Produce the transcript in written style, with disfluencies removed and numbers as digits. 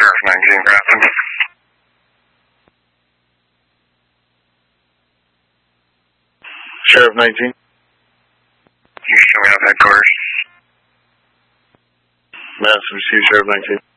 Sheriff 19, Grafton. Sheriff 19. You show me out headquarters. Mass, receive Sheriff 19.